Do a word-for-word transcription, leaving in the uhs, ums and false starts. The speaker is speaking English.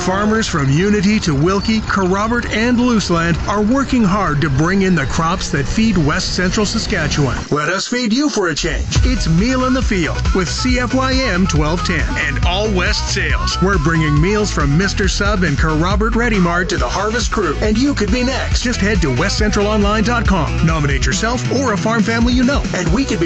Farmers from Unity to Wilkie, Kerrobert, and Looseland are working hard to bring in the crops that feed West Central Saskatchewan. Let us feed you for a change. It's Meal in the Field with C F Y M twelve ten and All West Sales. We're bringing meals from Mister Sub and Kerrobert Ready Mart to the Harvest Crew, and you could be next. Just head to west central online dot com. Nominate yourself or a farm family you know, and we could be